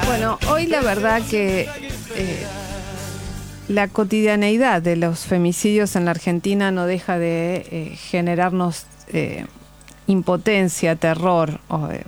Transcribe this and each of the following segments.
Bueno, hoy la verdad que la cotidianeidad de los femicidios en la Argentina no deja de generarnos impotencia, terror,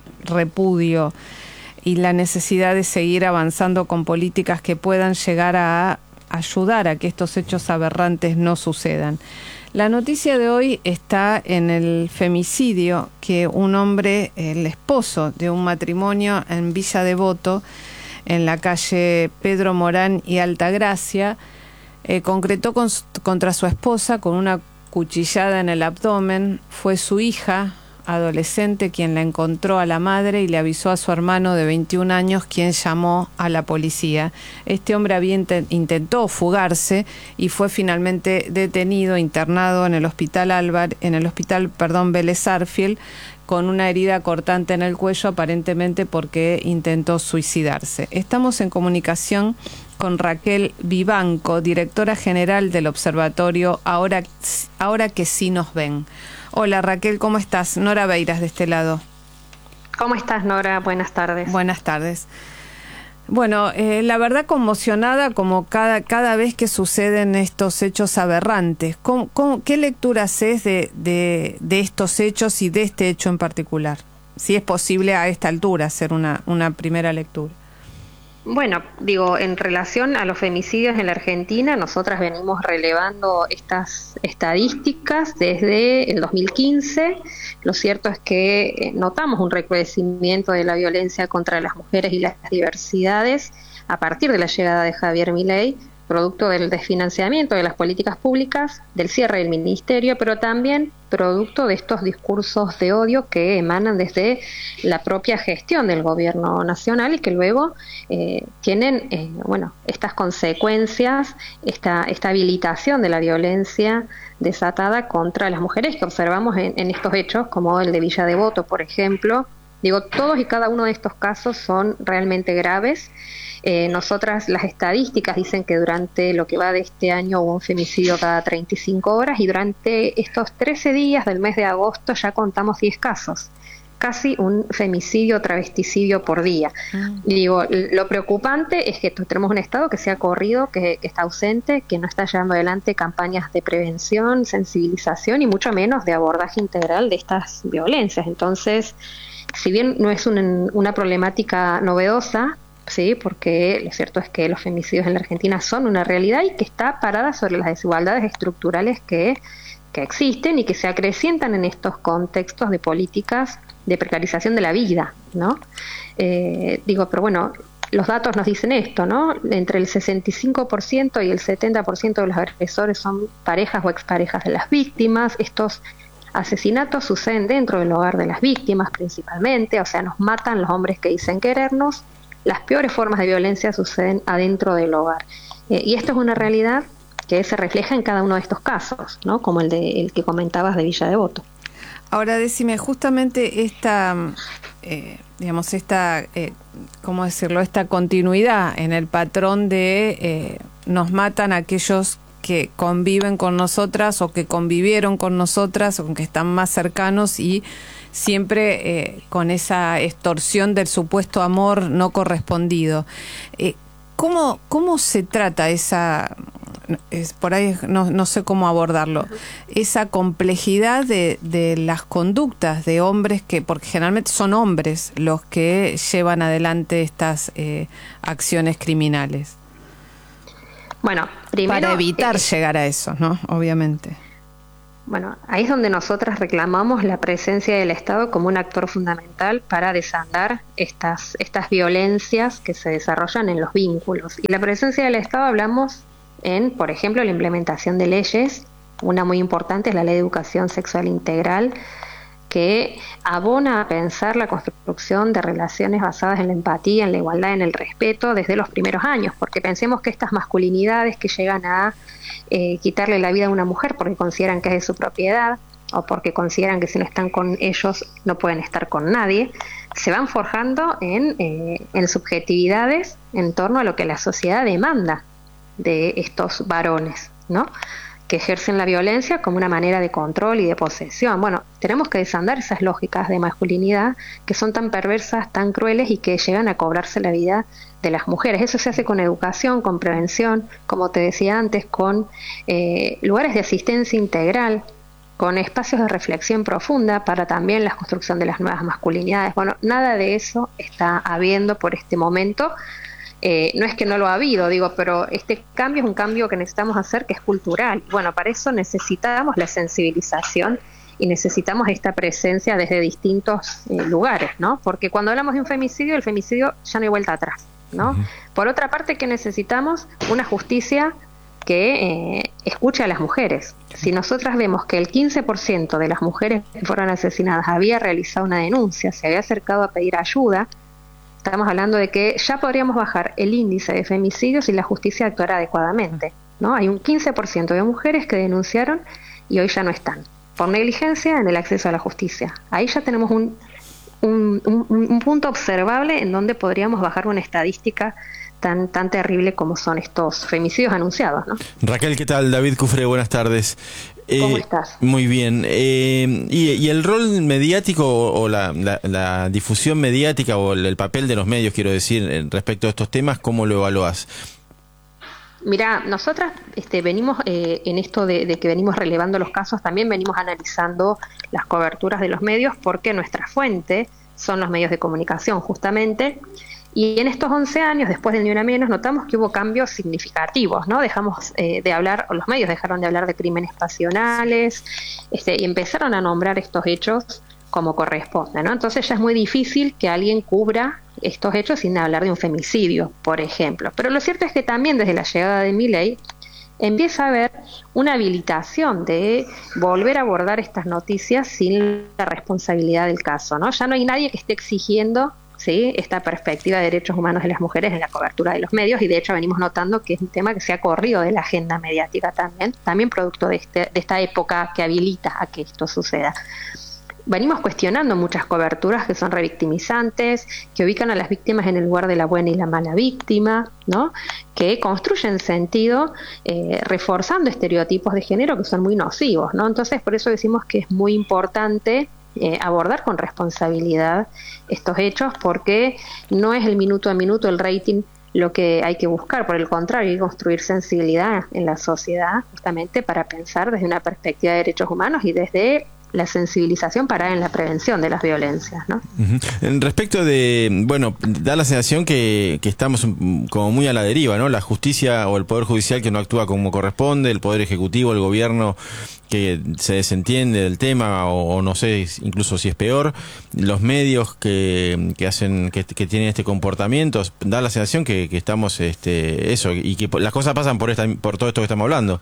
repudio y la necesidad de seguir avanzando con políticas que puedan llegar a ayudar a que estos hechos aberrantes no sucedan. La noticia de hoy está en el femicidio que un hombre, el esposo de un matrimonio en Villa Devoto, en la calle Pedro Morán y Altagracia, concretó contra su esposa con una cuchillada en el abdomen. Fue su hija adolescente quien la encontró a la madre y le avisó a su hermano de 21 años, quien llamó a la policía. Este hombre intentó fugarse y fue finalmente detenido, internado en el hospital Vélez Sarsfield, con una herida cortante en el cuello, aparentemente porque intentó suicidarse. Estamos en comunicación con Raquel Vivanco, directora general del Observatorio Ahora que sí nos ven. Hola Raquel, ¿cómo estás? Nora Beiras de este lado. ¿Cómo estás, Nora? Buenas tardes. Buenas tardes. Bueno, la verdad conmocionada como cada vez que suceden estos hechos aberrantes. ¿Qué lectura haces de estos hechos y de este hecho en particular? Si es posible a esta altura hacer una primera lectura. Bueno, en relación a los femicidios en la Argentina, nosotras venimos relevando estas estadísticas desde el 2015. Lo cierto es que notamos un recrudecimiento de la violencia contra las mujeres y las diversidades a partir de la llegada de Javier Milei, producto del desfinanciamiento de las políticas públicas, del cierre del ministerio, pero también producto de estos discursos de odio que emanan desde la propia gestión del gobierno nacional y que luego tienen estas consecuencias, esta habilitación de la violencia desatada contra las mujeres que observamos en estos hechos, como el de Villa Devoto, por ejemplo. Todos y cada uno de estos casos son realmente graves. Nosotras, las estadísticas dicen que durante lo que va de este año hubo un femicidio cada 35 horas y durante estos 13 días del mes de agosto ya contamos 10 casos. Casi un femicidio, travesticidio por día. Lo preocupante es que tenemos un Estado que se ha corrido, que está ausente, que no está llevando adelante campañas de prevención, sensibilización y mucho menos de abordaje integral de estas violencias. Entonces, si bien no es una problemática novedosa, sí, porque lo cierto es que los femicidios en la Argentina son una realidad y que está parada sobre las desigualdades estructurales que existen y que se acrecientan en estos contextos de políticas de precarización de la vida, ¿no? Pero bueno, los datos nos dicen esto, ¿no? Entre el 65% y el 70% de los agresores son parejas o exparejas de las víctimas. Estos asesinatos suceden dentro del hogar de las víctimas principalmente, o sea, nos matan los hombres que dicen querernos. Las peores formas de violencia suceden adentro del hogar. Y esto es una realidad que se refleja en cada uno de estos casos, ¿no? Como el que comentabas de Villa Devoto. Ahora decime, justamente esta continuidad en el patrón de nos matan aquellos que conviven con nosotras o que convivieron con nosotras o que están más cercanos y siempre con esa extorsión del supuesto amor no correspondido. ¿Cómo se trata por ahí no sé cómo abordarlo, esa complejidad de las conductas de hombres porque generalmente son hombres los que llevan adelante estas acciones criminales? Bueno, primero, para evitar llegar a eso, ¿no? Obviamente. Bueno, ahí es donde nosotras reclamamos la presencia del Estado como un actor fundamental para desandar estas violencias que se desarrollan en los vínculos. Y la presencia del Estado hablamos por ejemplo, la implementación de leyes. Una muy importante es la Ley de Educación Sexual Integral, que abona a pensar la construcción de relaciones basadas en la empatía, en la igualdad, en el respeto desde los primeros años, porque pensemos que estas masculinidades que llegan a quitarle la vida a una mujer porque consideran que es de su propiedad o porque consideran que si no están con ellos no pueden estar con nadie, se van forjando en subjetividades en torno a lo que la sociedad demanda de estos varones, ¿no? que ejercen la violencia como una manera de control y de posesión. Bueno, tenemos que desandar esas lógicas de masculinidad que son tan perversas, tan crueles y que llegan a cobrarse la vida de las mujeres. Eso se hace con educación, con prevención, como te decía antes, con lugares de asistencia integral, con espacios de reflexión profunda para también la construcción de las nuevas masculinidades. Bueno, nada de eso está habiendo por este momento. No es que no lo ha habido, digo, pero este cambio es un cambio que necesitamos hacer, que es cultural. Bueno, para eso necesitamos la sensibilización y necesitamos esta presencia desde distintos lugares, ¿no? Porque cuando hablamos de un femicidio, el femicidio ya no hay vuelta atrás, ¿no? Uh-huh. Por otra parte, ¿qué necesitamos? Una justicia que escuche a las mujeres. Si nosotras vemos que el 15% de las mujeres que fueron asesinadas había realizado una denuncia, se había acercado a pedir ayuda, estamos hablando de que ya podríamos bajar el índice de femicidios si la justicia actuara adecuadamente, ¿no? Hay un 15% de mujeres que denunciaron y hoy ya no están, por negligencia en el acceso a la justicia. Ahí ya tenemos un punto observable en donde podríamos bajar una estadística tan terrible como son estos femicidios anunciados, ¿no? Raquel, ¿qué tal? David Cufré, buenas tardes. ¿Cómo estás? Muy bien. ¿Y el rol mediático o la difusión mediática o el papel de los medios, quiero decir, respecto a estos temas, cómo lo evaluás? Mira, nosotras venimos en esto de que venimos relevando los casos, también venimos analizando las coberturas de los medios, porque nuestra fuente son los medios de comunicación, justamente. Y en estos 11 años, después del Ni Una Menos, notamos que hubo cambios significativos, ¿no? Dejamos de hablar, o los medios dejaron de hablar de crímenes pasionales, y empezaron a nombrar estos hechos como corresponde, ¿no? Entonces ya es muy difícil que alguien cubra estos hechos sin hablar de un femicidio, por ejemplo. Pero lo cierto es que también desde la llegada de Milei empieza a haber una habilitación de volver a abordar estas noticias sin la responsabilidad del caso, ¿no? Ya no hay nadie que esté exigiendo, ¿sí?, esta perspectiva de derechos humanos de las mujeres en la cobertura de los medios, y de hecho venimos notando que es un tema que se ha corrido de la agenda mediática también producto de esta época que habilita a que esto suceda. Venimos cuestionando muchas coberturas que son revictimizantes, que ubican a las víctimas en el lugar de la buena y la mala víctima, ¿no?, que construyen sentido reforzando estereotipos de género que son muy nocivos, ¿no? Entonces, por eso decimos que es muy importante abordar con responsabilidad estos hechos, porque no es el minuto a minuto, el rating, lo que hay que buscar. Por el contrario, hay que construir sensibilidad en la sociedad, justamente para pensar desde una perspectiva de derechos humanos y desde la sensibilización para en la prevención de las violencias, ¿no? Uh-huh. Respecto de, bueno, da la sensación que estamos como muy a la deriva, ¿no? La justicia o el Poder Judicial que no actúa como corresponde, el Poder Ejecutivo, el Gobierno que se desentiende del tema o no sé incluso si es peor, los medios que hacen que tienen este comportamiento. Da la sensación que estamos eso, y que las cosas pasan por todo esto que estamos hablando.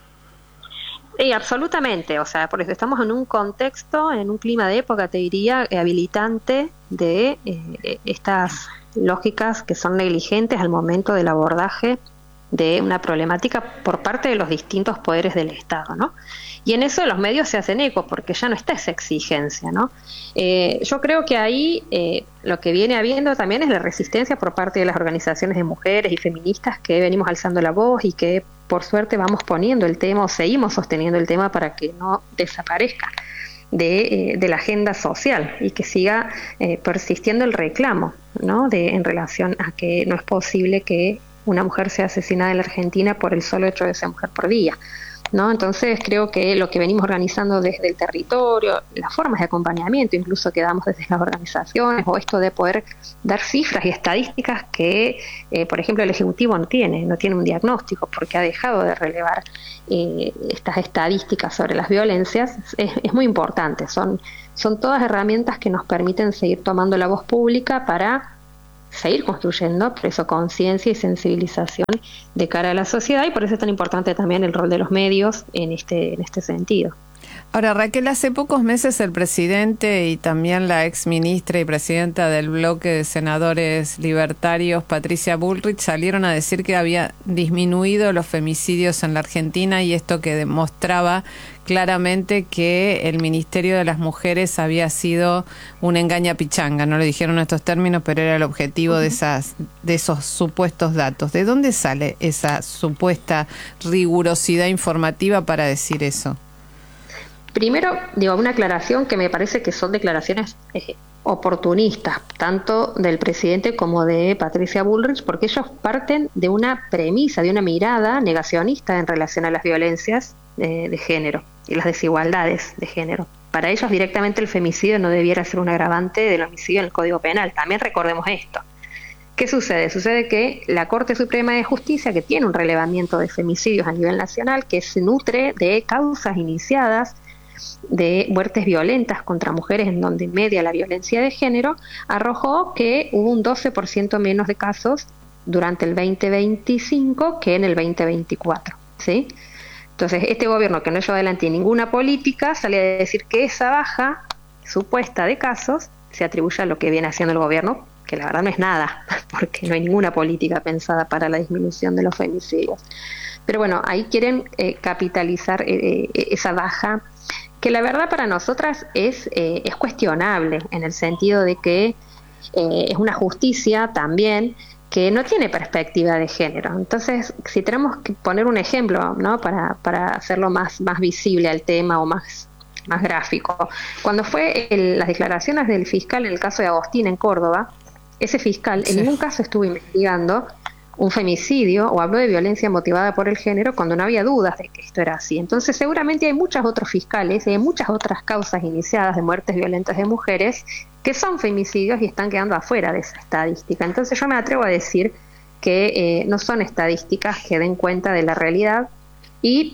Sí, absolutamente. O sea, por eso estamos en un contexto, en un clima de época, te diría, habilitante de estas lógicas que son negligentes al momento del abordaje de una problemática por parte de los distintos poderes del Estado, ¿no? Y en eso los medios se hacen eco, porque ya no está esa exigencia, ¿no? Yo creo que ahí lo que viene habiendo también es la resistencia por parte de las organizaciones de mujeres y feministas que venimos alzando la voz y que por suerte vamos poniendo el tema o seguimos sosteniendo el tema para que no desaparezca de la agenda social y que siga persistiendo el reclamo, ¿no?, en relación a que no es posible que una mujer sea asesinada en la Argentina por el solo hecho de ser mujer por día, ¿no? Entonces creo que lo que venimos organizando desde el territorio, las formas de acompañamiento incluso que damos desde las organizaciones, o esto de poder dar cifras y estadísticas que, por ejemplo, el Ejecutivo no tiene un diagnóstico porque ha dejado de relevar estas estadísticas sobre las violencias, es muy importante. Son todas herramientas que nos permiten seguir tomando la voz pública para seguir construyendo, por eso, conciencia y sensibilización de cara a la sociedad, y por eso es tan importante también el rol de los medios en este sentido. Ahora, Raquel, hace pocos meses el presidente y también la ex ministra y presidenta del bloque de senadores libertarios, Patricia Bullrich, salieron a decir que había disminuido los femicidios en la Argentina, y esto que demostraba claramente que el Ministerio de las Mujeres había sido una engañapichanga. No lo dijeron en estos términos, pero era el objetivo de esos supuestos datos. ¿De dónde sale esa supuesta rigurosidad informativa para decir eso? Primero, una aclaración que me parece que son declaraciones oportunistas, tanto del presidente como de Patricia Bullrich, porque ellos parten de una premisa, de una mirada negacionista en relación a las violencias de género y las desigualdades de género. Para ellos directamente el femicidio no debiera ser un agravante del homicidio en el Código Penal. También recordemos esto. ¿Qué sucede? Sucede que la Corte Suprema de Justicia, que tiene un relevamiento de femicidios a nivel nacional, que se nutre de causas iniciadas de muertes violentas contra mujeres en donde media la violencia de género, arrojó que hubo un 12% menos de casos durante el 2025 que en el 2024, ¿sí? Entonces, este gobierno, que no lleva adelante ninguna política, sale a decir que esa baja supuesta de casos se atribuye a lo que viene haciendo el gobierno, que la verdad no es nada, porque no hay ninguna política pensada para la disminución de los femicidios. Pero bueno, ahí quieren capitalizar esa baja, que la verdad para nosotras es cuestionable, en el sentido de que es una justicia también que no tiene perspectiva de género. Entonces, si tenemos que poner un ejemplo, ¿no?, para hacerlo más visible al tema o más gráfico, cuando fue las declaraciones del fiscal en el caso de Agostín en Córdoba, ese fiscal en ningún caso estuvo investigando un femicidio o habló de violencia motivada por el género cuando no había dudas de que esto era así. Entonces seguramente hay muchos otros fiscales y hay muchas otras causas iniciadas de muertes violentas de mujeres que son femicidios y están quedando afuera de esa estadística. Entonces yo me atrevo a decir que no son estadísticas que den cuenta de la realidad. Y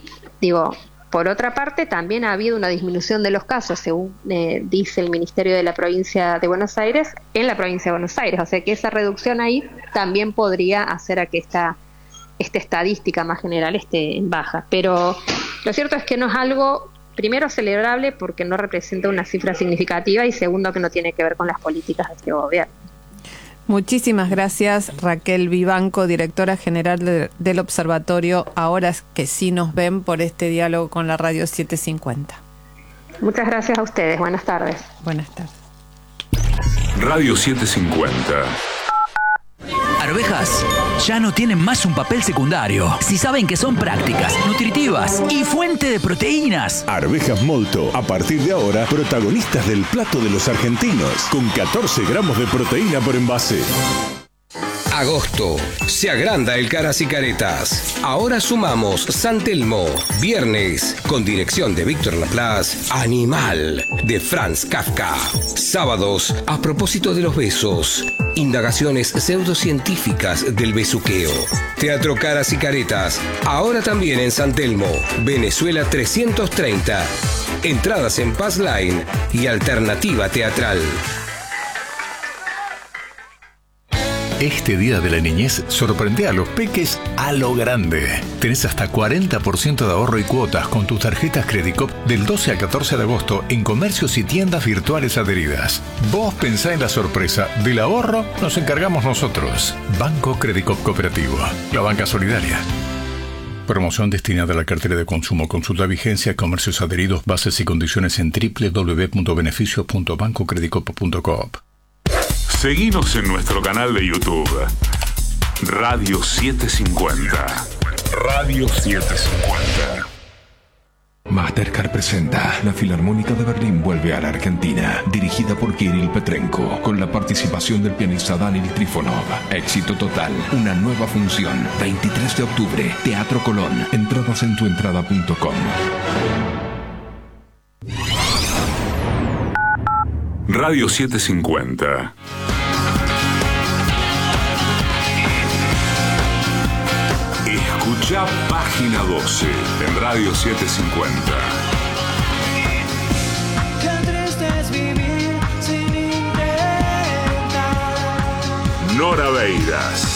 por otra parte, también ha habido una disminución de los casos, según dice el Ministerio de la Provincia de Buenos Aires, en la Provincia de Buenos Aires. O sea que esa reducción ahí también podría hacer a que esta estadística más general esté en baja. Pero lo cierto es que no es algo, primero, celebrable porque no representa una cifra significativa, y segundo, que no tiene que ver con las políticas de este gobierno. Muchísimas gracias, Raquel Vivanco, directora general del Observatorio Ahora que sí nos ven, por este diálogo con la Radio 750. Muchas gracias a ustedes. Buenas tardes. Buenas tardes. Radio 750. Arvejas ya no tienen más un papel secundario si saben que son prácticas, nutritivas y fuente de proteínas. Arvejas Molto, a partir de ahora, protagonistas del plato de los argentinos, con 14 gramos de proteína por envase. Agosto. Se agranda el Caras y Caretas. Ahora sumamos San Telmo. Viernes, con dirección de Víctor Laplace, Animal, de Franz Kafka. Sábados, a propósito de los besos. Indagaciones pseudocientíficas del besuqueo. Teatro Caras y Caretas. Ahora también en San Telmo, Venezuela 330. Entradas en Pass Line y Alternativa Teatral. Este Día de la Niñez sorprende a los peques a lo grande. Tenés hasta 40% de ahorro y cuotas con tus tarjetas Credicop del 12 al 14 de agosto en comercios y tiendas virtuales adheridas. Vos pensá en la sorpresa. Del ahorro nos encargamos nosotros. Banco Credicop Cooperativo. La banca solidaria. Promoción destinada a la cartera de consumo. Consulta vigencia, comercios adheridos, bases y condiciones en www.beneficios.bancocredicop.com. Seguinos en nuestro canal de YouTube. Radio 750. Radio 750. Mastercard presenta La Filarmónica de Berlín vuelve a la Argentina, dirigida por Kirill Petrenko, con la participación del pianista Daniel Trifonov. Éxito total, una nueva función, 23 de octubre, Teatro Colón. Entradas en tuentrada.com. Radio 750. Escucha Página 12 en Radio 750. Qué triste es vivir sin intentar. Nora Beiras.